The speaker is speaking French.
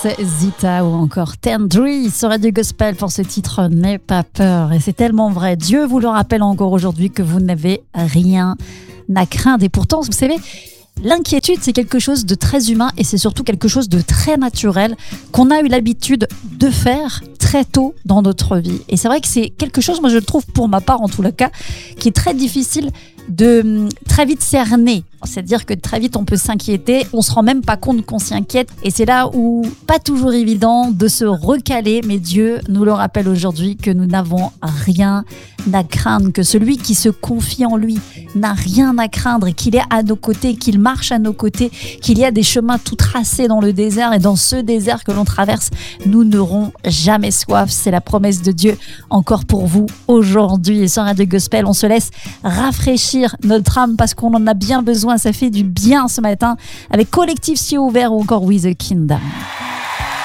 Zita ou encore Tendry sur Radio Gospel pour ce titre N'aie pas peur. Et c'est tellement vrai. Dieu vous le rappelle encore aujourd'hui que vous n'avez rien à craindre. Et pourtant, vous savez, l'inquiétude, c'est quelque chose de très humain et c'est surtout quelque chose de très naturel qu'on a eu l'habitude de faire très tôt dans notre vie. Et c'est vrai que c'est quelque chose, moi je le trouve pour ma part en tout cas, qui est très difficile de très vite cerner. C'est-à-dire que très vite on peut s'inquiéter, on se rend même pas compte qu'on s'inquiète et c'est là où pas toujours évident de se recaler, mais Dieu nous le rappelle aujourd'hui que nous n'avons rien à craindre, que celui qui se confie en lui n'a rien à craindre et qu'il est à nos côtés, qu'il marche à nos côtés, qu'il y a des chemins tout tracés dans le désert et dans ce désert que l'on traverse, nous n'aurons jamais soif. C'est la promesse de Dieu encore pour vous aujourd'hui. Et sur Radio Gospel, on se laisse rafraîchir notre âme parce qu'on en a bien besoin. Ça fait du bien ce matin avec Collectif Cieux Ouverts ou encore We The Kingdom.